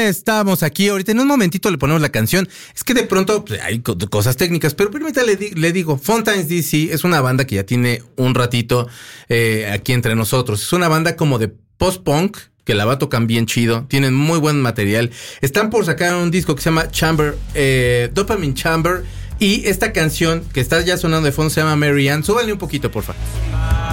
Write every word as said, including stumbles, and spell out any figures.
ya estamos aquí. Ahorita en un momentito le ponemos la canción. Es que de pronto pues, hay co- cosas técnicas, pero permítale, le, di- le digo, Fontaines D C es una banda que ya tiene un ratito eh, aquí entre nosotros. Es una banda como de post-punk, que la va tocan bien chido, tienen muy buen material. Están por sacar un disco que se llama Chamber, eh, Dopamine Chamber, y esta canción que está ya sonando de fondo se llama Mary Ann. Súbanle un poquito, por favor.